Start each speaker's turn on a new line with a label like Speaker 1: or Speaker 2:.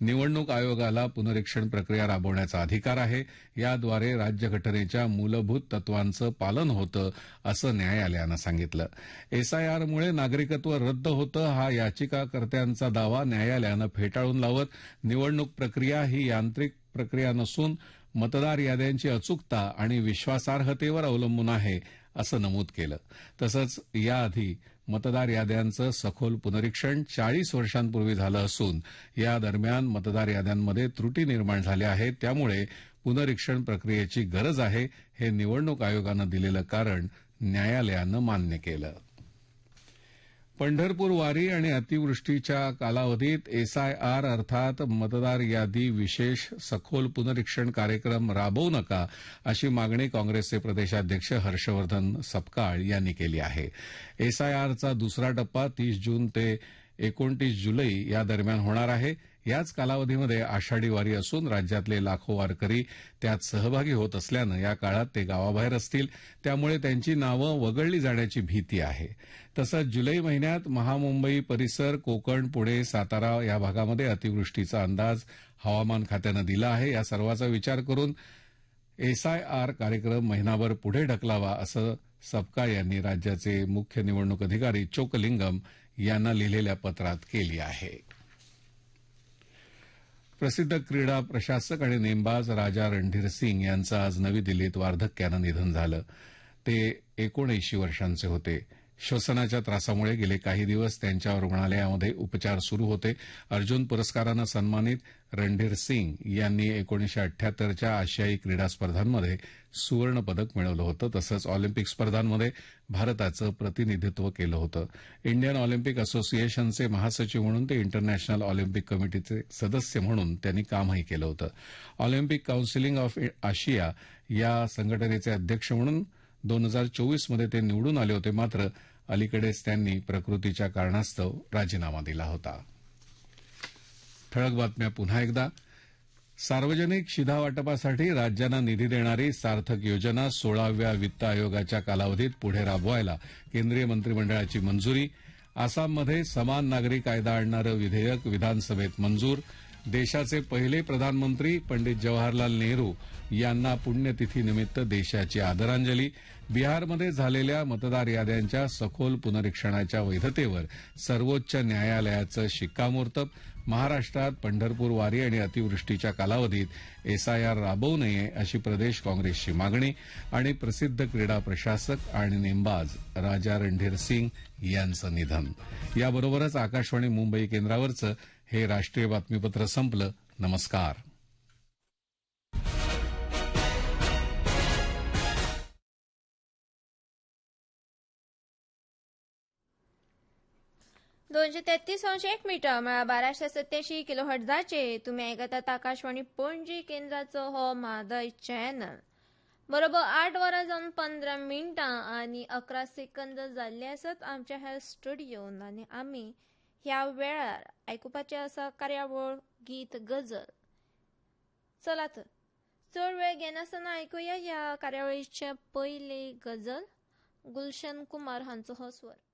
Speaker 1: निवडणूक आयोगाला पुनरीक्षण प्रक्रिया राबवण्याचा अधिकार आहे. याद्वारे राज्यघटनेच्या मूलभूत तत्वांचं पालन होतं असं न्यायालयानं सांगितलं. एसआयआरमुळे नागरिकत्व रद्द होतं हा याचिकाकर्त्यांचा दावा न्यायालयानं फेटाळून लावत निवडणूक प्रक्रिया ही यांत्रिक प्रक्रिया नसून मतदार याद्यांची अचूकता आणि विश्वासार्हतेवर अवलंबून आहे असं नमूद केलं. तसंच याआधी मतदार याद्यांचं सखोल पुनरीक्षण 40 वर्षांपूर्वी झालं असून या दरम्यान मतदार याद्यांमध्ये त्रुटी निर्माण झाल्या आहेत. त्यामुळे पुनरीक्षण प्रक्रियेची गरज आहे हे निवडणूक आयोगानं दिलेलं कारण न्यायालयानं मान्य केलं. पंढरपूर वारी आणि अतिवृष्टीच्या कालावधीत एसआयआर अर्थात मतदार यादी विशेष सखोल पुनरीक्षण कार्यक्रम राबवू नका अशी मागणी काँग्रेसचे प्रदेशाध्यक्ष हर्षवर्धन सपकाळ यांनी केली आहे. एसआयआरचा दुसरा टप्पा 30 जून ते 29 जुलै या दरम्यान होणार आहे. याच कालावधीमध्ये आषाढी वारी असून राज्यातले लाखो वारकरी त्यात सहभागी होत असल्यानं या काळात ते गावाबाहेर असतील. त्यामुळे त्यांची नावं वगळली जाण्याची भीती आहे. तसंच जुलै महिन्यात महामुंबई परिसर, कोकण, पुणे, सातारा या भागामध्ये अतिवृष्टीचा अंदाज हवामान खात्यानं दिला आहे. या सर्वाचा विचार करून एसआयआर कार्यक्रम महिनाभर पुढे ढकलावा असं सपकाळ यांनी राज्याचे मुख्य निवडणूक अधिकारी चोकलिंगम यांना लिहिलेल्या पत्रात केली आहे. प्रसिद्ध क्रीडा प्रशासक आणि नेमबाज राजा रणधीर सिंग यांचं आज नवी दिल्लीत वार्धक्यानं निधन झालं. ते 79 वर्षांचे होते. श्वसनाच्या त्रासामुळे गेले काही दिवस त्यांच्या रुग्णालयामध्ये उपचार सुरू होते. अर्जुन पुरस्कारानं सन्मानित रणधीर सिंग यांनी 1978च्या आशियाई क्रीडा स्पर्धांमध्ये सुवर्णपदक मिळवलं होतं. तसंच ऑलिम्पिक स्पर्धांमध्ये भारताचं प्रतिनिधित्व केलं होतं. इंडियन ऑलिम्पिक असोसिएशनचे महासचिव म्हणून ते इंटरनॅशनल ऑलिम्पिक कमिटीचे सदस्य म्हणून त्यांनी कामही केलं होतं. ऑलिम्पिक काउन्सिल ऑफ आशिया या संघटनेचे अध्यक्ष म्हणून 2024 मध्ये ते निवडून आले होते. मात्र अलीकडेच त्यांनी प्रकृतीच्या कारणास्तव राजीनामा दिला होता. ठळक बातम्या पुन्हा एकदा. सार्वजनिक शिधावाटपासाठी राज्यांना निधी देणारी सार्थक योजना 16व्या वित्त आयोगाच्या कालावधीत पुढे राबवायला केंद्रीय मंत्रिमंडळाची मंजुरी. आसाममध्ये समान नागरी कायदा आणणारं विधेयक विधानसभेत मंजूर. देशाचे पहिले प्रधानमंत्री पंडित जवाहरलाल नेहरू यांना पुण्यतिथीनिमित्त देशाची आदरांजली. बिहारमध्ये झालेल्या मतदार याद्यांच्या सखोल पुनरीक्षणाच्या वैधतेवर सर्वोच्च न्यायालयाचं शिक्कामोर्तब. महाराष्ट्रात पंढरपूर वारी आणि अतिवृष्टीच्या कालावधीत एसआयआर राबवू नये अशी प्रदेश काँग्रेसची मागणी. आणि प्रसिद्ध क्रीडा प्रशासक आणि नेमबाज राजा रणधीर सिंग यांचं निधन. याबरोबरच आकाशवाणी मुंबई केंद्रावरचं हे राष्ट्रीय बातमीपत्र संपलं. नमस्कार.
Speaker 2: (233.1 मीटर) मला 1287 किलोहर्ट्झाचे तुम्ही ऐकतात आकाशवाणी पणजी केंद्राचं हो मादय चॅनल. बरोबर 8 वरां जावन 15 मिनिटां आणि 11 सेकंद जाल्ले आसात आमच्या ह्या स्टुडिओन. आणि आम्ही ह्या वेळार आयकुपाचे आसा कार्यावळ गीत गजल. चला तर चड वेळ घेनासतना आयकुया ह्या कार्यावळीचे पयली गजल. गुलशन कुमार हांचो हो स्वर.